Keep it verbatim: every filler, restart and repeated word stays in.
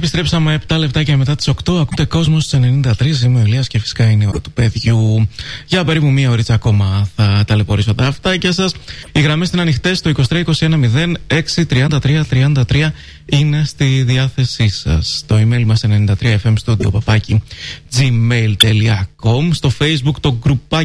Επιστρέψαμε επτά λεπτάκια μετά τις οκτώ. Ακούτε κόσμο στους ενενήντα τρία. Είμαι ο Ηλίας και φυσικά είναι η ώρα του παιδιού. Για περίπου μία ωρίτσα ακόμα θα ταλαιπωρήσω τα αυτάκια σας. Οι γραμμές είναι ανοιχτές. Το είκοσι τρία είκοσι ένα μηδέν έξι τριάντα τρία τριάντα τρία είναι στη διάθεσή σας. Το email μας ενενήντα τρία εφ εμ studio παπάκι gmail τελεία com. Στο Facebook το γκρουπάκι